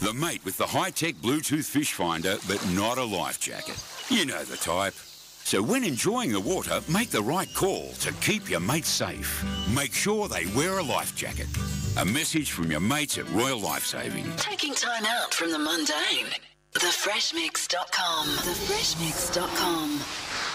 The mate with the high-tech Bluetooth fish finder, but not a life jacket. You know the type. So when enjoying the water, make the right call to keep your mates safe. Make sure they wear a life jacket. A message from your mates at Royal Lifesaving. Taking time out from the mundane. TheFreshMix.com. TheFreshMix.com.